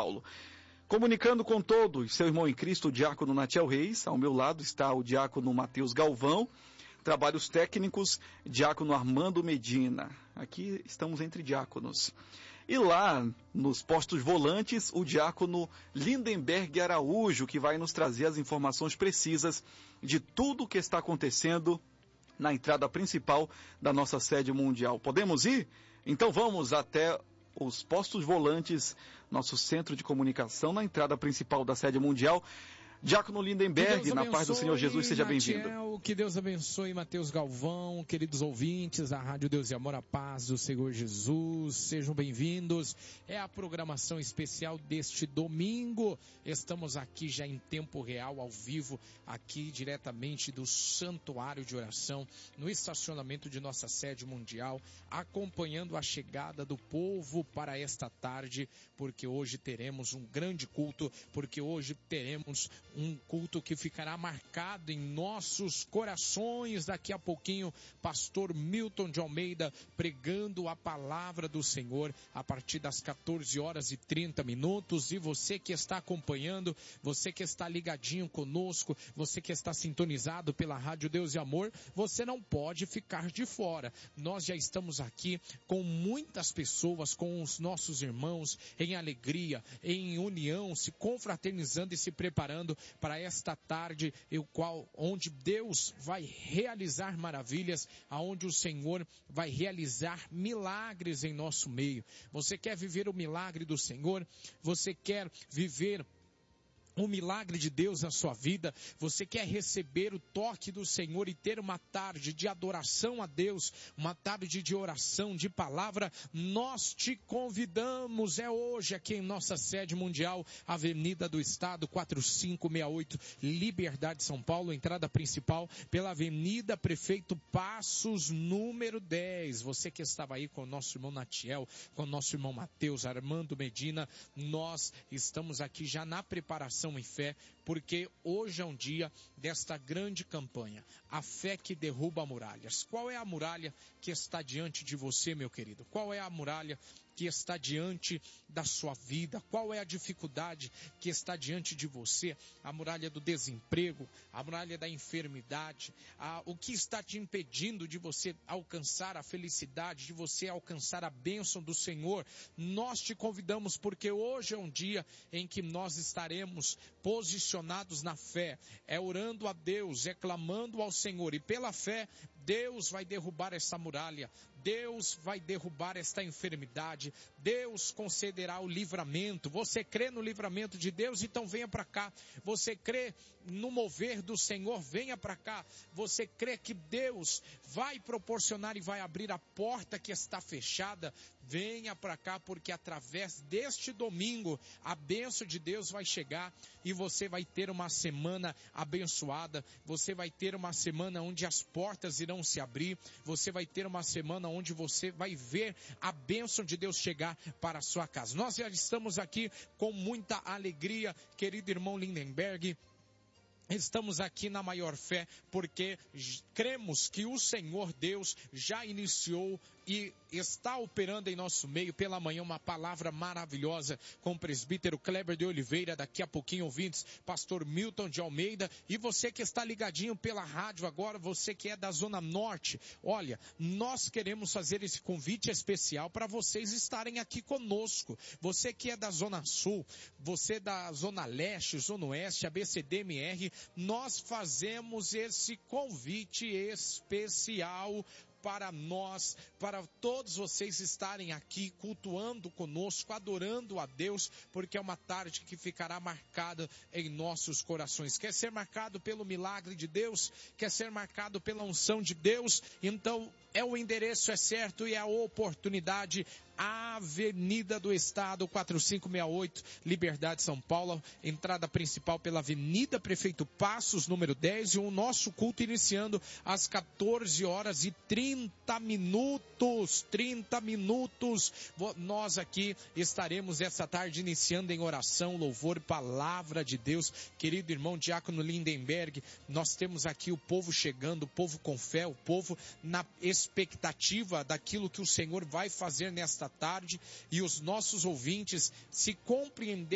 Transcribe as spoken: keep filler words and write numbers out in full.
Paulo. Comunicando com todos, seu irmão em Cristo, o diácono Natiel Reis. Ao meu lado está o diácono Matheus Galvão. Trabalhos técnicos, diácono Armando Medina. Aqui estamos entre diáconos. E lá, nos postos volantes, o diácono Lindenberg Araújo, que vai nos trazer as informações precisas de tudo o que está acontecendo na entrada principal da nossa sede mundial. Podemos ir? Então vamos até os postos volantes, nosso centro de comunicação na entrada principal da sede mundial. Diácono Lindenberg, na paz do Senhor Jesus, seja bem-vindo. Que Deus abençoe Matheus Galvão, queridos ouvintes da Rádio Deus e Amor, a paz do Senhor Jesus, sejam bem-vindos. É a programação especial deste domingo. Estamos aqui já em tempo real, ao vivo, aqui diretamente do Santuário de Oração, no estacionamento de nossa sede mundial, acompanhando a chegada do povo para esta tarde, porque hoje teremos um grande culto, porque hoje teremos um culto que ficará marcado em nossos corações. Daqui a pouquinho, pastor Milton de Almeida pregando a palavra do Senhor a partir das quatorze horas e trinta minutos. E você que está acompanhando, você que está ligadinho conosco, você que está sintonizado pela Rádio Deus e Amor, você não pode ficar de fora. Nós já estamos aqui com muitas pessoas, com os nossos irmãos, em alegria, em união, se confraternizando e se preparando para esta tarde, o qual, onde Deus vai realizar maravilhas, aonde o Senhor vai realizar milagres em nosso meio. Você quer viver o milagre do Senhor? Você quer viver o milagre de Deus na sua vida? Você quer receber o toque do Senhor e ter uma tarde de adoração a Deus, uma tarde de oração, de palavra? Nós te convidamos, é hoje aqui em nossa sede mundial, Avenida do Estado, quatro cinco seis oito, Liberdade, São Paulo, entrada principal pela Avenida Prefeito Passos, número dez. Você que estava aí com o nosso irmão Natiel, com o nosso irmão Matheus, Armando Medina, nós estamos aqui já na preparação em fé, porque hoje é um dia desta grande campanha, a fé que derruba muralhas. Qual é a muralha que está diante de você, meu querido? Qual é a muralha que está diante da sua vida? Qual é a dificuldade que está diante de você? A muralha do desemprego, a muralha da enfermidade, a, o que está te impedindo de você alcançar a felicidade, de você alcançar a bênção do Senhor? Nós te convidamos, porque hoje é um dia em que nós estaremos posicionados na fé, é orando a Deus, é clamando ao Senhor, e pela fé Deus vai derrubar essa muralha, Deus vai derrubar esta enfermidade, Deus concederá o livramento. Você crê no livramento de Deus? Então venha para cá. Você crê no mover do Senhor? Venha para cá. Você crê que Deus vai proporcionar e vai abrir a porta que está fechada? Venha para cá, porque através deste domingo a bênção de Deus vai chegar e você vai ter uma semana abençoada. Você vai ter uma semana onde as portas irão se abrir. Você vai ter uma semana onde você vai ver a bênção de Deus chegar para a sua casa. Nós já estamos aqui com muita alegria, querido irmão Lindenberg. Estamos aqui na maior fé, porque cremos que o Senhor Deus já iniciou e está operando em nosso meio. Pela manhã, uma palavra maravilhosa com o presbítero Kleber de Oliveira. Daqui a pouquinho, ouvintes, pastor Milton de Almeida. E você que está ligadinho pela rádio agora, você que é da Zona Norte, olha, nós queremos fazer esse convite especial para vocês estarem aqui conosco. Você que é da Zona Sul, você da Zona Leste, Zona Oeste, A B C D M R, nós fazemos esse convite especial para nós, para todos vocês estarem aqui cultuando conosco, adorando a Deus, porque é uma tarde que ficará marcada em nossos corações. Quer ser marcado pelo milagre de Deus? Quer ser marcado pela unção de Deus? Então, é o endereço é certo e é a oportunidade. Avenida do Estado, quatro cinco seis oito, Liberdade, São Paulo, entrada principal pela Avenida Prefeito Passos, número dez, e o nosso culto iniciando às quatorze horas e trinta minutos, trinta minutos, nós aqui estaremos essa tarde iniciando em oração, louvor, palavra de Deus. Querido irmão diácono Lindenberg, nós temos aqui o povo chegando, o povo com fé, o povo na expectativa daquilo que o Senhor vai fazer nesta tarde, e os nossos ouvintes se compreender